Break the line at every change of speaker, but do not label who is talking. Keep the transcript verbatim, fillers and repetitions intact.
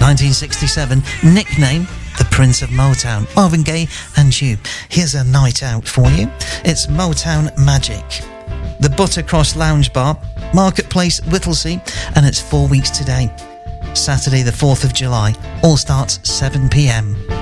nineteen sixty-seven, nickname the Prince of Motown, Marvin Gaye and You. Here's a night out for you. It's Motown Magic. The Buttercross Lounge Bar, Marketplace, Whittlesea, and it's four weeks today. Saturday the fourth of July. All starts seven p m.